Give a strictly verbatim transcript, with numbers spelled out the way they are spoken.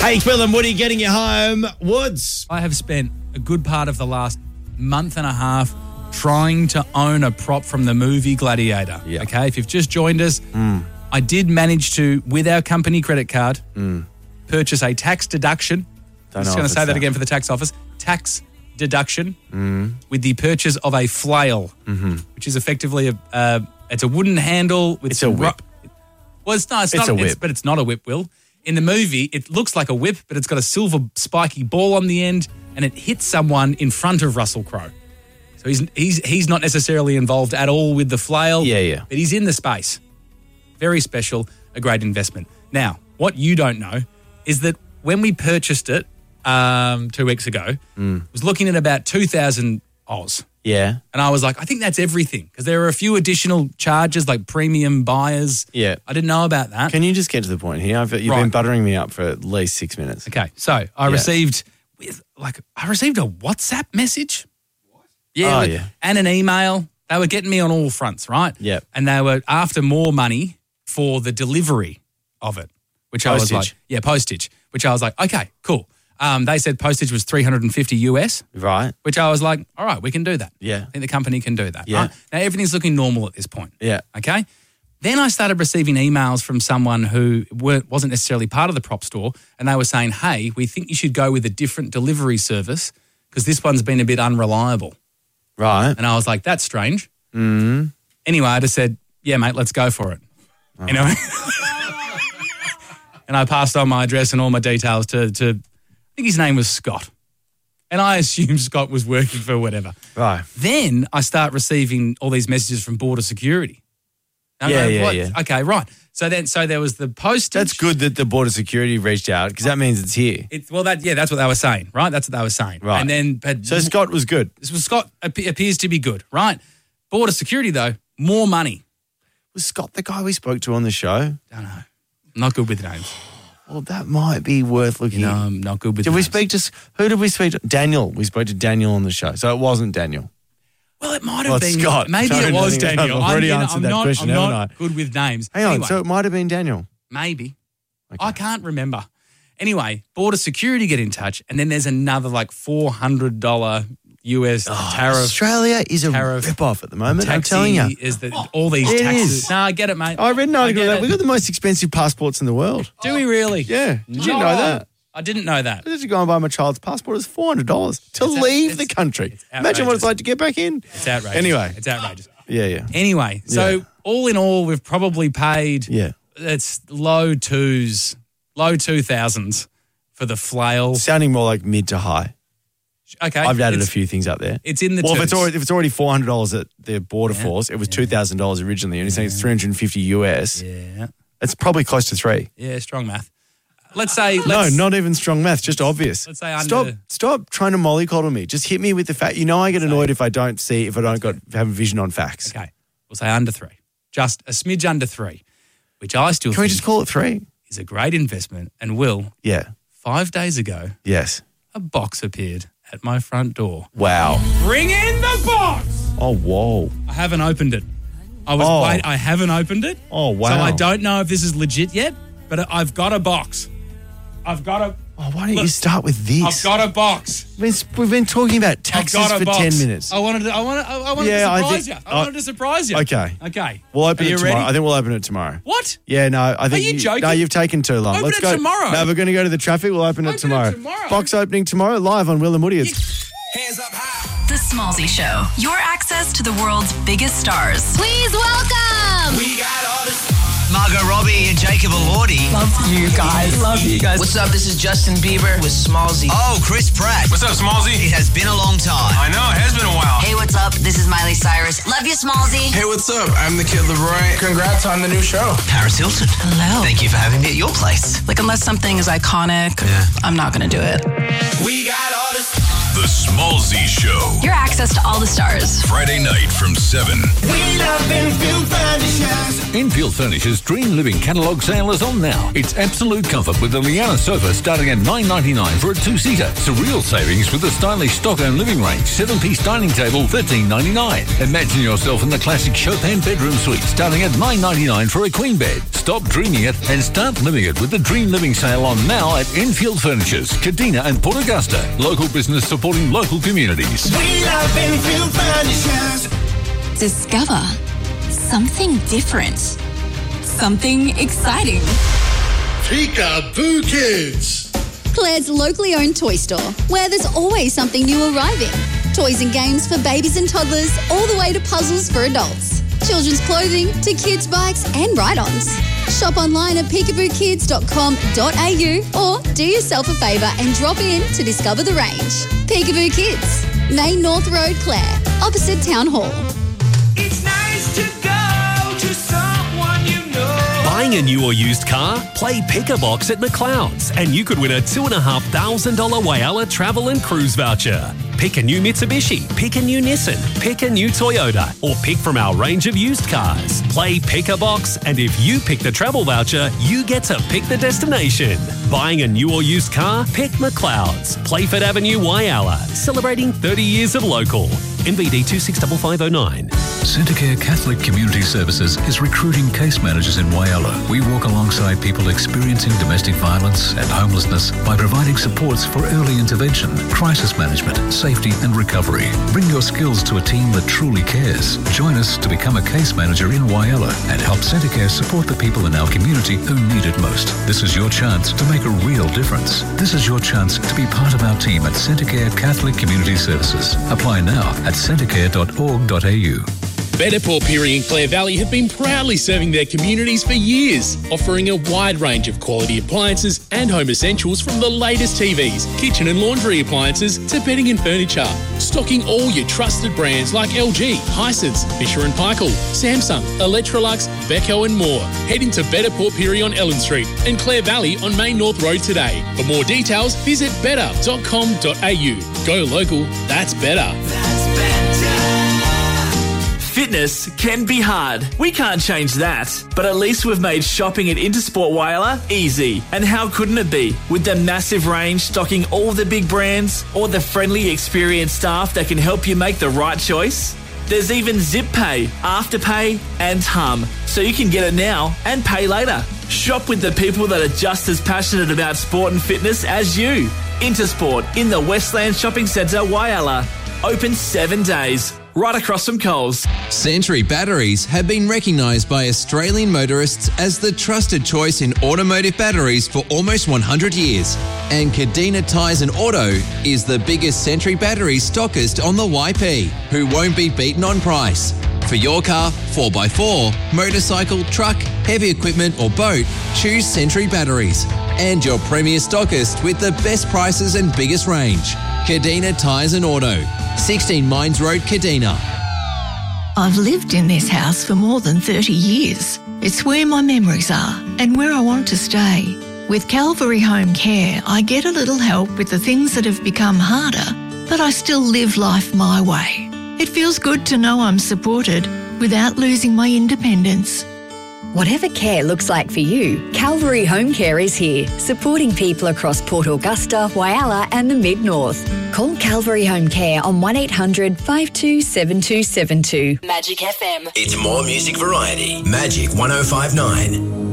Hey, Will and Woody getting you home. Woods. I have spent a good part of the last month and a half trying to own a prop from the movie Gladiator. Yeah. Okay, if you've just joined us, Mm. I did manage to, with our company credit card, Mm. purchase a tax deduction. Don't I'm just know going if to say it's that that. again for the tax office. Tax deduction Mm. with the purchase of a flail, Mm-hmm. which is effectively a uh, it's a wooden handle with It's a some whip. ru- well, it's not. It's, It's not. a whip. but it's not a whip. Will in the movie it looks like a whip, but it's got a silver spiky ball on the end, and it hits someone in front of Russell Crowe. So he's he's he's not necessarily involved at all with the flail. Yeah, yeah. But he's in the space. Very special, a great investment. Now, what you don't know is that when we purchased it um, two weeks ago, Mm. I was looking at about two thousand Oz. Yeah. And I was like, I think that's everything because there are a few additional charges like premium buyers. Yeah. I didn't know about that. Can you just get to the point here? I've, you've Right. been buttering me up for at least six minutes. Okay, so I Yeah. received with like I received a WhatsApp message. What? Yeah, Oh, with- yeah. and an email. They were getting me on all fronts, right? Yep. And they were after more money for the delivery of it, which I was Postage. like, yeah, postage. Which I was like, okay, cool. Um, they said postage was three hundred fifty U S, Right. which I was like, all right, we can do that. Yeah. I think the company can do that. Yeah. Right? Now everything's looking normal at this point. Yeah. Okay. Then I started receiving emails from someone who weren't, wasn't necessarily part of the prop store, and they were saying, hey, we think you should go with a different delivery service because this one's been a bit unreliable. Right. And I was like, that's strange. Mm. Anyway, I just said, yeah, mate, let's go for it. You know? And I passed on my address and all my details to, to, I think his name was Scott. And I assumed Scott was working for whatever. Right. Then I start receiving all these messages from Border Security. And I'm Yeah, like, yeah, what? yeah. Okay, right. So then, so there was the postage. That's good that the Border Security reached out because that means it's here. It, well, that yeah, that's what they were saying, right? That's what they were saying, Right. And then, but So Scott was good. this was Scott ap- appears to be good, right? Border Security though, more money. Was Scott the guy we spoke to on the show? Don't know. I'm not good with names. Well, that might be worth looking You know, at. I'm not good with. Did we names. speak to, who did we speak to? Daniel. We spoke to Daniel on the show. So it wasn't Daniel. Well, it might have Well, been Scott. Maybe Sorry, it no, was no, no, Daniel. I've already I'm, you know, answered I'm that not, question, I'm haven't not I? good with names. Hang on. Anyway, So it might have been Daniel. maybe. Okay. I can't remember. Anyway, Border Security get in touch, and then there's another like four hundred dollars U S tariff. Australia is a tariff- rip-off at the moment, I'm Taxi telling you. is that all these It taxes. is. No, I get it, mate. I read an article get that it. we've got the most expensive passports in the world. Do we really? Yeah. Did you No. know that? I didn't know that. I had to go and buy my child's passport. It's four hundred dollars to It's a- leave the it's- country. it's Imagine what it's outrageous. like to get back in. It's outrageous. Anyway. It's outrageous. Yeah, yeah. Anyway, so Yeah. all in all, we've probably paid Yeah. it's low twos, low two thousands for the flail. Sounding more like mid to high. Okay, I've added a it's, few things up there. It's in the Well, if twos. it's already if it's already four hundred dollars at the border Yeah. force, it was two thousand dollars originally, and he's saying it's three hundred and fifty U S. yeah, It's probably close to three. yeah, strong math. Let's say No, let's, not even strong math, just obvious. let's say under- stop, stop trying to mollycoddle me. Just hit me with the fact. You know, I get annoyed if I don't see, if I don't got have a vision on facts. Okay, we'll say under three, just a smidge under three, which I still Can we think just call it three? is a great investment. And will Yeah. five days ago, Yes. a box appeared at my front door. Wow. Bring in the box. Oh, whoa. I haven't opened it. I was Oh. wait, I haven't opened it. Oh, wow. So I don't know if this is legit yet, but I've got a box. I've got a Oh, why don't you Look, start with this? I've got a box. We've been, we've been talking about I've taxes got a for box. ten minutes. I wanted to, I wanted, I wanted Yeah, to I surprise think- you. I wanted uh, to surprise you. Okay. Okay. We'll open Are it you tomorrow. ready? I think we'll open it tomorrow. What? Yeah, no, I think Are you joking? No, you've taken too long. Open Let's it go tomorrow. No, we're going to go to the traffic. We'll open, Open it it tomorrow. tomorrow. Box opening tomorrow, live on Will and Woody. It's Hands up high. The Smallzy Show. Your access to the world's biggest stars. Please welcome. We got all this. Margot Robbie and Jacob Elordi. Love you guys. Love you guys. What's up? This is Justin Bieber with Smallzy. Oh, Chris Pratt. What's up, Smallzy? It has been a long time. I know, it has been a while. Hey, what's up? This is Miley Cyrus. Love you, Smallzy. Hey, what's up? I'm the Kid Leroy. Congrats on the new show. Paris Hilton. Hello. Thank you for having me at your place. Like, unless something is iconic, Yeah. I'm not going to do it. We got all this. The The Smallzy Show. Your access to all the stars. Friday night from seven. We love Infield Furnishers. Infield Furnishers' Dream Living catalogue sale is on now. It's absolute comfort with the Liana sofa starting at nine ninety-nine for a two-seater. Surreal savings with the stylish Stockholm living range. Seven-piece dining table, thirteen ninety-nine. Imagine yourself in the classic Chopin bedroom suite starting at nine ninety-nine for a queen bed. Stop dreaming it and start living it with the Dream Living sale on now at Infield Furnishers, Kadina and Port Augusta. Local business supporting local communities. We love Infield Furnishers. Discover something different. Something exciting. Peekaboo Kids. Claire's locally owned toy store, where there's always something new arriving. Toys and games for babies and toddlers, all the way to puzzles for adults. Children's clothing to kids' bikes and ride-ons. Shop online at peekaboo kids dot com dot a u or do yourself a favour and drop in to discover the range. Peekaboo Kids, Main North Road, Clare, opposite Town Hall. It's nice to go to someone you know. Buying a new or used car? Play Pick-a-Box at McLeod's and you could win a two thousand five hundred dollars Whyalla travel and cruise voucher. Pick a new Mitsubishi, pick a new Nissan, pick a new Toyota, or pick from our range of used cars. Play Pick-a-Box, and if you pick the travel voucher, you get to pick the destination. Buying a new or used car? Pick McLeod's. Playford Avenue, Whyalla. Celebrating thirty years of local. N V D two six five five zero nine. Centacare Catholic Community Services is recruiting case managers in Whyalla. We work alongside people experiencing domestic violence and homelessness by providing supports for early intervention, crisis management, safety and recovery. Bring your skills to a team that truly cares. Join us to become a case manager in Whyalla and help Centacare support the people in our community who need it most. This is your chance to make a real difference. This is your chance to be part of our team at Centacare Catholic Community Services. Apply now at centacare dot org dot a u. Better Port Pirie and Clare Valley have been proudly serving their communities for years, offering a wide range of quality appliances and home essentials from the latest T Vs, kitchen and laundry appliances to bedding and furniture. Stocking all your trusted brands like L G, Hisense, Fisher and Paykel, Samsung, Electrolux, Beko and more. Head into Better Port Pirie on Ellen Street and Clare Valley on Main North Road today. For more details, visit better dot com dot a u. Go local, that's better. Fitness can be hard. We can't change that. But at least we've made shopping at Intersport Whyalla easy. And how couldn't it be? With the massive range stocking all the big brands or the friendly, experienced staff that can help you make the right choice. There's even Zip Pay, Afterpay and Hum. So you can get it now and pay later. Shop with the people that are just as passionate about sport and fitness as you. Intersport in the Westland Shopping Centre, Whyalla. Open seven days. Right across from Coles. Sentry batteries have been recognised by Australian motorists as the trusted choice in automotive batteries for almost one hundred years. And Kadina Tyres and Auto is the biggest Sentry battery stockist on the Y P, who won't be beaten on price. For your car, four by four, motorcycle, truck, heavy equipment or boat, choose Sentry batteries. And your premier stockist with the best prices and biggest range. Kadina Tyres and Auto. sixteen Mines Road, Kadina. I've lived in this house for more than thirty years. It's where my memories are and where I want to stay. With Calvary Home Care, I get a little help with the things that have become harder, but I still live life my way. It feels good to know I'm supported without losing my independence. Whatever care looks like for you, Calvary Home Care is here, supporting people across Port Augusta, Whyalla and the Mid-North. Call Calvary Home Care on one eight hundred five two seven two seven two. Magic F M. It's more music variety. Magic one oh five nine.